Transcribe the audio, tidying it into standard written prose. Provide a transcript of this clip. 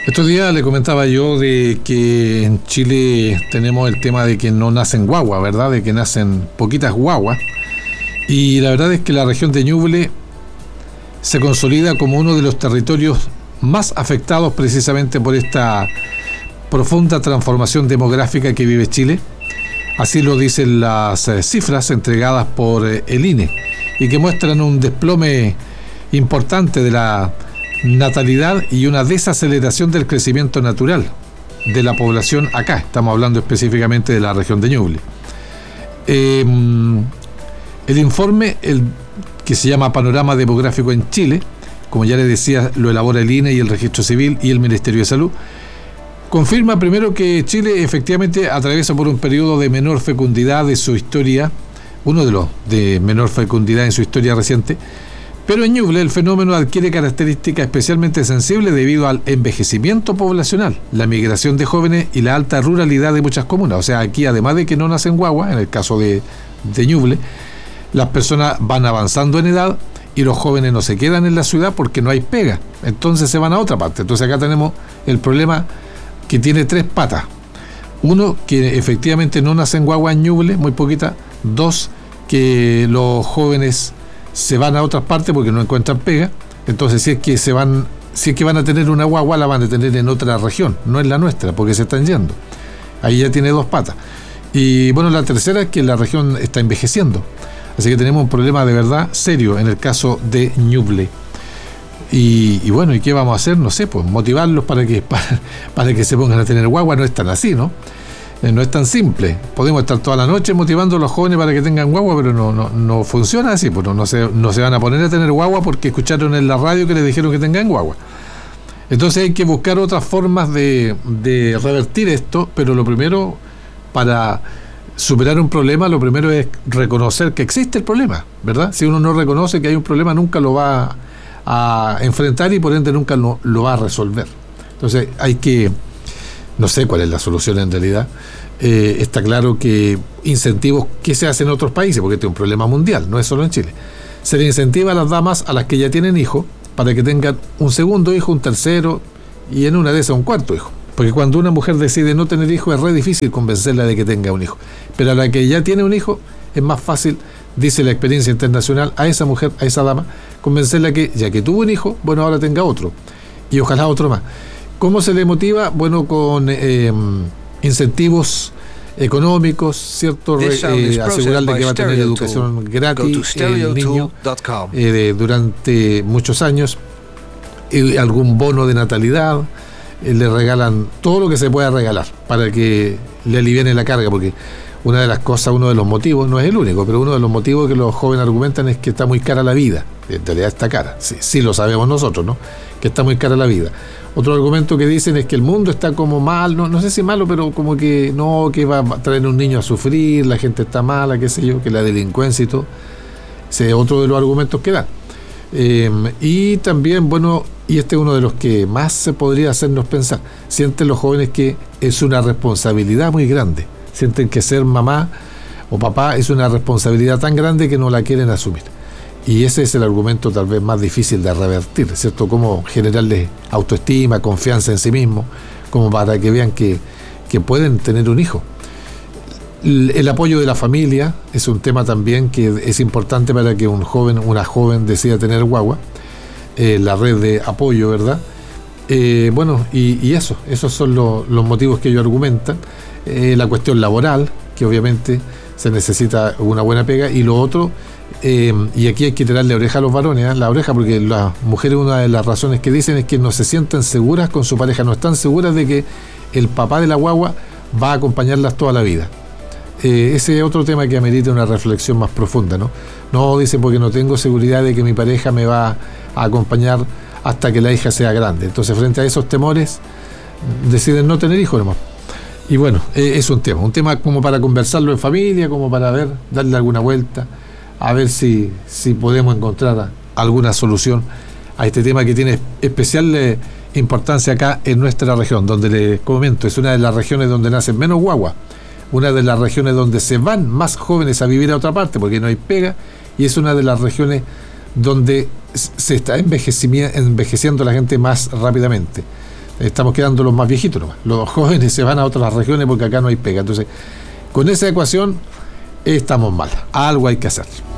Estos días le comentaba yo de que en Chile tenemos el tema de que no nacen guaguas, ¿verdad? De que nacen poquitas guaguas. Y la verdad es que la región de Ñuble se consolida como uno de los territorios más afectados precisamente por esta profunda transformación demográfica que vive Chile. Así lo dicen las cifras entregadas por el INE y que muestran un desplome importante de la natalidad y una desaceleración del crecimiento natural de la población acá. Estamos hablando específicamente de la región de Ñuble. El informe, que se llama Panorama Demográfico en Chile, como ya les decía, lo elabora el INE y el Registro Civil y el Ministerio de Salud, confirma primero que Chile efectivamente atraviesa por un periodo de menor fecundidad de su historia, uno de los de menor fecundidad en su historia reciente, pero en Ñuble el fenómeno adquiere características especialmente sensibles debido al envejecimiento poblacional, la migración de jóvenes y la alta ruralidad de muchas comunas. O sea, aquí además de que no nacen guaguas, en el caso de Ñuble, las personas van avanzando en edad y los jóvenes no se quedan en la ciudad porque no hay pega, entonces se van a otra parte. Entonces acá tenemos el problema que tiene tres patas. Uno, que efectivamente no nacen guaguas en Ñuble, muy poquita. Dos, que los jóvenes se van a otras partes porque no encuentran pega. Entonces si es que van a tener una guagua, la van a tener en otra región, no en la nuestra, porque se están yendo. Ahí ya tiene dos patas. Y bueno, la tercera es que la región está envejeciendo. Así que tenemos un problema de verdad serio en el caso de Ñuble. Y bueno, ¿y qué vamos a hacer? No sé, pues motivarlos para que se pongan a tener guagua. No es tan así, ¿no? No es tan simple. Podemos estar toda la noche motivando a los jóvenes para que tengan guagua, pero no funciona así, pues no se van a poner a tener guagua porque escucharon en la radio que les dijeron que tengan guagua. Entonces hay que buscar otras formas de revertir esto, pero lo primero, para superar un problema, lo primero es reconocer que existe el problema, ¿verdad? Si uno no reconoce que hay un problema, nunca lo va a enfrentar y por ende nunca lo va a resolver. Entonces hay que, no sé cuál es la solución en realidad. Está claro que incentivos que se hacen en otros países, porque este es un problema mundial, no es solo en Chile. Se le incentiva a las damas, a las que ya tienen hijos, para que tengan un segundo hijo, un tercero y en una de esas un cuarto hijo. Porque cuando una mujer decide no tener hijos es re difícil convencerla de que tenga un hijo. Pero a la que ya tiene un hijo es más fácil, dice la experiencia internacional, a esa mujer, a esa dama, convencerla que ya que tuvo un hijo, bueno, ahora tenga otro. Y ojalá otro más. ¿Cómo se le motiva? Bueno, con incentivos económicos, ¿cierto? Asegurarle que va a tener educación gratis el niño durante muchos años, algún bono de natalidad, le regalan todo lo que se pueda regalar para que le aliviene la carga, porque una de las cosas, uno de los motivos, no es el único, pero uno de los motivos que los jóvenes argumentan es que está muy cara la vida. En realidad está cara, sí lo sabemos nosotros, ¿no? Que está muy cara la vida. Otro argumento que dicen es que el mundo está como mal, no sé si malo, pero como que no, que va a traer un niño a sufrir, la gente está mala, qué sé yo, que la delincuencia y todo. Ese es otro de los argumentos que dan. Y también, bueno, y este es uno de los que más se podría hacernos pensar, sienten los jóvenes que es una responsabilidad muy grande, sienten que ser mamá o papá es una responsabilidad tan grande que no la quieren asumir. Y ese es el argumento tal vez más difícil de revertir, ¿cierto? Cómo generarles autoestima, confianza en sí mismos, como para que vean que pueden tener un hijo. El apoyo de la familia es un tema también que es importante para que un joven, una joven decida tener guagua. La red de apoyo, ¿verdad? Bueno, y esos son los motivos que ellos argumentan. La cuestión laboral, que obviamente se necesita una buena pega, y lo otro, y aquí hay que tirarle oreja a los varones, la oreja, porque las mujeres, una de las razones que dicen es que no se sienten seguras con su pareja, no están seguras de que el papá de la guagua va a acompañarlas toda la vida. Ese es otro tema que amerita una reflexión más profunda, ¿no? No, dicen, porque no tengo seguridad de que mi pareja me va a acompañar hasta que la hija sea grande. Entonces, frente a esos temores, deciden no tener hijos nomás. Y bueno, es un tema como para conversarlo en familia, como para darle alguna vuelta, a ver si podemos encontrar alguna solución a este tema que tiene especial importancia acá en nuestra región, donde les comento, es una de las regiones donde nacen menos guaguas, una de las regiones donde se van más jóvenes a vivir a otra parte porque no hay pega, y es una de las regiones donde se está envejeciendo la gente más rápidamente. Estamos quedando los más viejitos nomás. Los jóvenes se van a otras regiones porque acá no hay pega. Entonces, con esa ecuación estamos mal. Algo hay que hacer.